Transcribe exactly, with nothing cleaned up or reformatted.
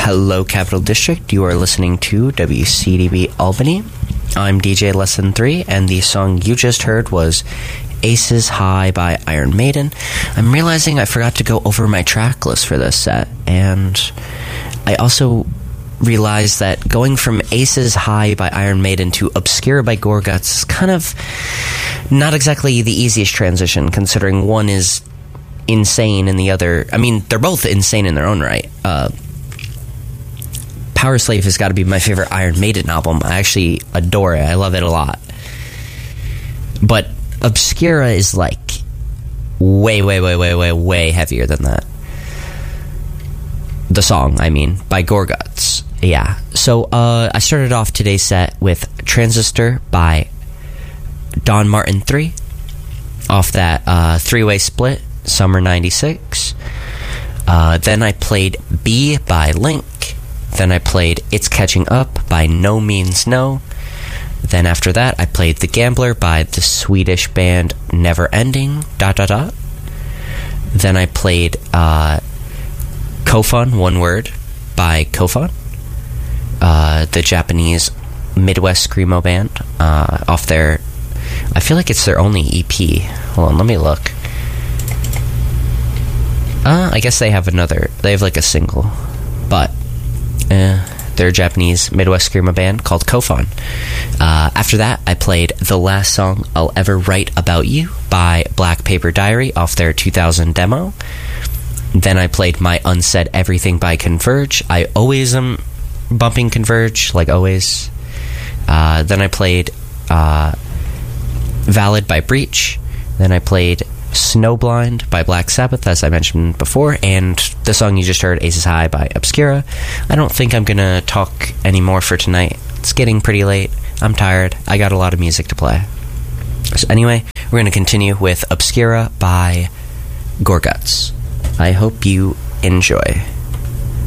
Hello, Capital District. You are listening to W C D B Albany. I'm D J Lesson three, and the song you just heard was Aces High by Iron Maiden. I'm realizing I forgot to go over my track list for this set, and I also realized that going from Aces High by Iron Maiden to Obscura by Gorguts is kind of not exactly the easiest transition, considering one is insane and the other... I mean, they're both insane in their own right. Uh, Power Slave has got to be my favorite Iron Maiden album. I actually adore it. I love it a lot. But Obscura is like way, way, way, way, way, way heavier than that. The song, I mean, by Gorguts. Yeah. So uh, I started off today's set with Transistor by Don Martin three off that uh, three-way split, Summer ninety-six. Uh, then I played B by Link. Then I played It's Catching Up by No Means No. Then after that, I played The Gambler by the Swedish band Never Ending, dot, dot, dot. Then I played uh, Kofun, one word, by Kofun, uh, the Japanese Midwest Screamo band, uh, off their... I feel like it's their only E P. Hold on, let me look. Uh, I guess they have another... They have like a single. But... Uh, they're a Japanese Midwest Screamo band called Kofun. Uh, after that, I played The Last Song I'll Ever Write About You by Black Paper Diary off their two thousand demo. Then I played My Unsaid Everything by Converge. I always am bumping Converge, like always. Uh, then I played uh, Valid by Breach. Then I played Snowblind by Black Sabbath, as I mentioned before, and the song you just heard, Aces High by Obscura. I don't think I'm gonna talk anymore for tonight. It's getting pretty late. I'm tired. I got a lot of music to play. So anyway, we're gonna continue with Obscura by Gorguts. I hope you enjoy.